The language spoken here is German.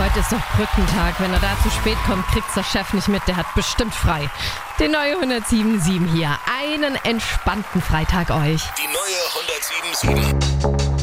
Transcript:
heute ist doch Brückentag. Wenn er da zu spät kommt, kriegt's der Chef nicht mit. Der hat bestimmt frei. Die neue 107.7 hier. Einen entspannten Freitag euch. Die neue 107.7.